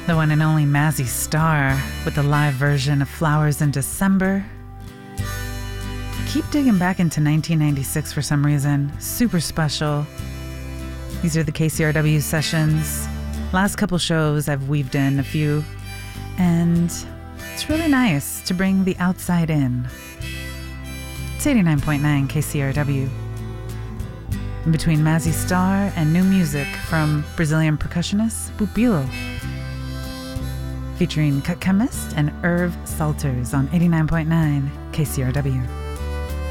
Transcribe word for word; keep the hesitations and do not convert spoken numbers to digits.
The one and only Mazzy Star with the live version of Flowers in December. Keep digging back into nineteen ninety-six for some reason. Super special. These are the K C R W sessions. Last couple shows I've weaved in a few, and it's really nice to bring the outside in. It's eighty-nine point nine K C R W. In between Mazzy Star and new music from Brazilian percussionist Pupilo, featuring Cut Chemist and Irv Salters on eighty-nine point nine K C R W.